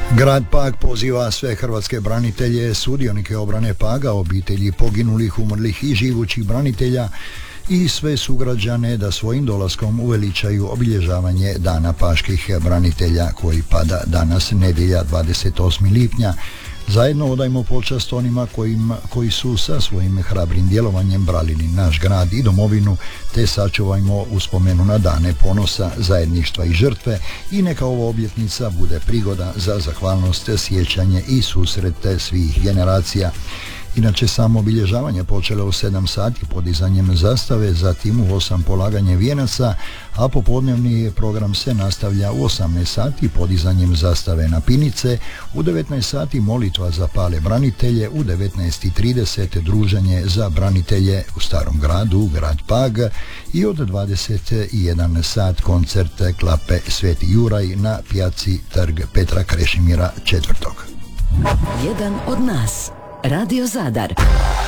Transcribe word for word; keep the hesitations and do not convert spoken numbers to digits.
Grad Pag poziva sve hrvatske branitelje, sudionike obrane Paga, obitelji poginulih, umrlih i živućih branitelja i sve sugrađane da svojim dolaskom uveličaju obilježavanje Dana paških branitelja koji pada danas, nedjelja dvadeset osmog lipnja. Zajedno odajmo počast onima kojim, koji su sa svojim hrabrim djelovanjem branili naš grad i domovinu, te sačuvajmo uspomenu na dane ponosa, zajedništva i žrtve i neka ova obljetnica bude prigoda za zahvalnost, sjećanje i susrete svih generacija. Inače, samo obilježavanje počelo u sedam sati podizanjem zastave, zatim u osam polaganje vijenaca, a popodnevni program se nastavlja u osamnaest sati podizanjem zastave na pinice, u devetnaest sati molitva za pale branitelje, u devetnaest i trideset druženje za branitelje u Starom gradu, grad Pag, i od dvadeset jedan sat koncert klape Sveti Juraj na pijaci Trg Petra Krešimira četvrtog. Jedan od nas. Radio Zadar.